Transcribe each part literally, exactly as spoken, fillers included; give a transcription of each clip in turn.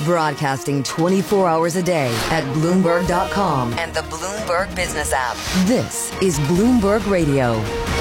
Broadcasting twenty-four hours a day at Bloomberg dot com and the Bloomberg Business app. This is Bloomberg Radio.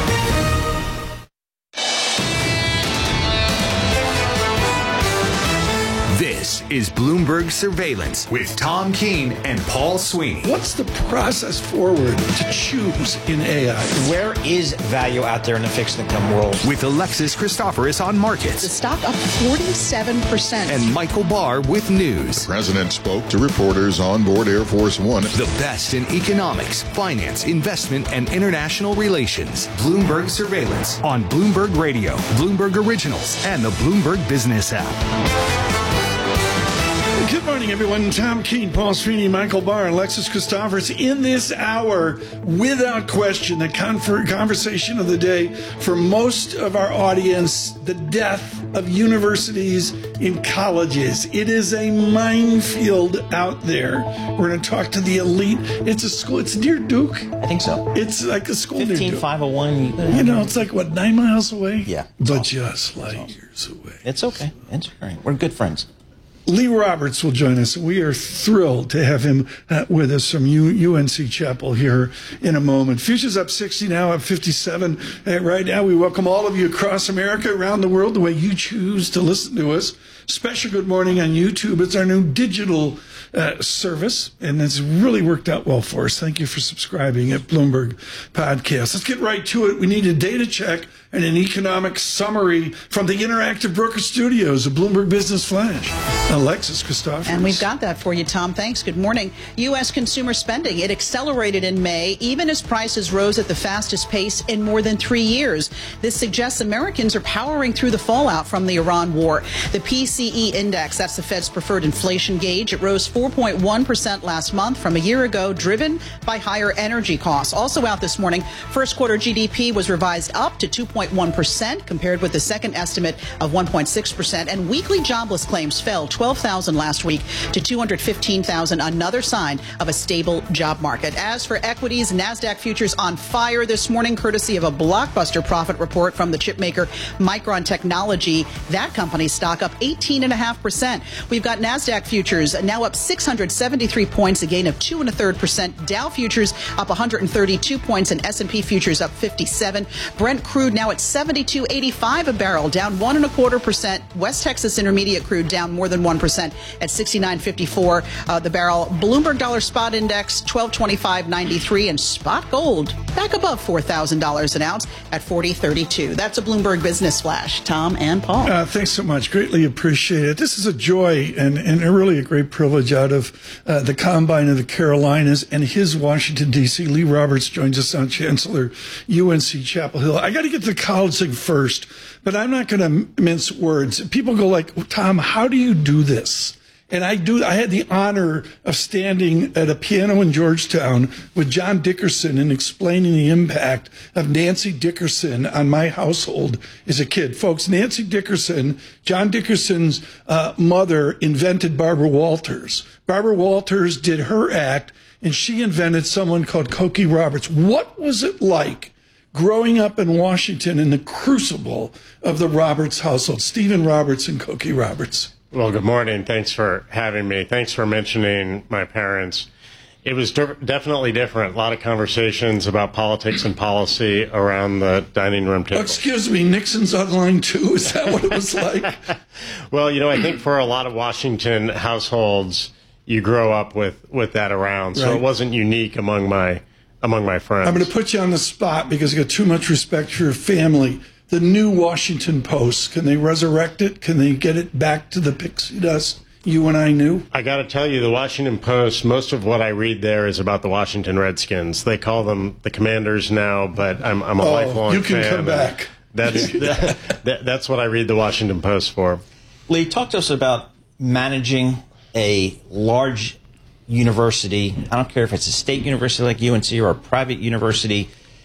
This is Bloomberg Surveillance with Tom Keene and Paul Sweeney. What's the process forward to choose in A I? Where is value out there in the fixed income world? With Alexis Christoforous on markets. The stock up forty-seven percent. And Michael Barr with news. The president spoke to reporters on board Air Force One. The best in economics, finance, investment, and international relations. Bloomberg Surveillance on Bloomberg Radio, Bloomberg Originals, and the Bloomberg Business app. Good morning, everyone. Tom Keene, Paul Sweeney, Michael Barr, Alexis Christoforous. In this hour, without question, the confer- conversation of the day for most of our audience, the death of universities in colleges. It is a minefield out there. We're going to talk to the elite. It's a school. It's near Duke. I think so. It's like a school near Duke. fifteen five oh one. You know, it's like, what, nine miles away? Yeah. But awesome. just light years away. It's okay. It's great. We're good friends. Lee Roberts will join us. We are thrilled to have him uh, with us from U- UNC Chapel here in a moment. Futures up sixty now, up fifty-seven. Uh, right now, we welcome all of you across America, around the world, the way you choose to listen to us. Special good morning on YouTube. It's our new digital uh, service, and it's really worked out well for us. Thank you for subscribing at Bloomberg Podcast. Let's get right to it. We need a data check and an economic summary from the Interactive Broker Studios of Bloomberg Business Flash. Alexis Christoforous. And we've got that for you, Tom. Thanks. Good morning. U S consumer spending, it accelerated in May, even as prices rose at the fastest pace in more than three years. This suggests Americans are powering through the fallout from the Iran war. The P C E index, that's the Fed's preferred inflation gauge, it rose four point one percent last month from a year ago, driven by higher energy costs. Also out this morning, first quarter G D P was revised up to two point one percent compared with the second estimate of one point six percent. And weekly jobless claims fell twelve thousand last week to two hundred fifteen thousand, another sign of a stable job market. As for equities, NASDAQ futures on fire this morning, courtesy of a blockbuster profit report from the chipmaker Micron Technology. That company's stock up eighteen point five percent. We've got NASDAQ futures now up six hundred seventy-three points, a gain of two and a third percent. Dow futures up one hundred thirty-two points, and S and P futures up fifty-seven. Brent crude now at seventy-two eighty-five a barrel, down one and a quarter percent. West Texas Intermediate crude down more than one percent at sixty-nine fifty-four uh, the barrel. Bloomberg Dollar Spot Index twelve twenty-five ninety-three, and spot gold back above four thousand dollars an ounce at forty thirty-two. That's a Bloomberg Business Flash. Tom and Paul. Uh, thanks so much. Greatly appreciate it. This is a joy and, and a really a great privilege out of uh, the Combine of the Carolinas and his Washington, D C. Lee Roberts joins us on Chancellor U N C Chapel Hill. I got to get to the college thing first, but I'm not going to mince words. People go like, Tom, how do you do this? And I do. I had the honor of standing at a piano in Georgetown with John Dickerson and explaining the impact of Nancy Dickerson on my household as a kid. Folks, Nancy Dickerson, John Dickerson's uh, mother, invented Barbara Walters. Barbara Walters did her act, and she invented someone called Cokie Roberts. What was it like growing up in Washington in the crucible of the Roberts household? Stephen Roberts and Cokie Roberts. Well, good morning. Thanks for having me. Thanks for mentioning my parents. It was de- definitely different. A lot of conversations about politics and policy around the dining room table. Oh, excuse me, Nixon's online too? Is that what it was like? Well, you know, I think for a lot of Washington households, you grow up with, with that around. So Right. it wasn't unique among my among my friends. I'm going to put you on the spot because I got too much respect for your family. The new Washington Post, can they resurrect it? Can they get it back to the pixie dust you and I knew? I got to tell you, the Washington Post, most of what I read there is about the Washington Redskins. They call them the Commanders now, but I'm, I'm a oh, lifelong fan. You can fan, come back. That's, that, that, that's what I read the Washington Post for. Lee, talk to us about managing a large university. I don't care if it's a state university like U N C or a private university